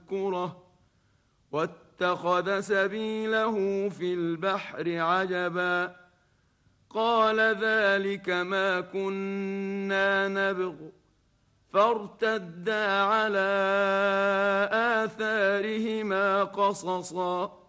يذكره واتخذ سبيله في البحر عجبا قال ذلك ما كنا نبغ فارتدا على آثارهما قصصا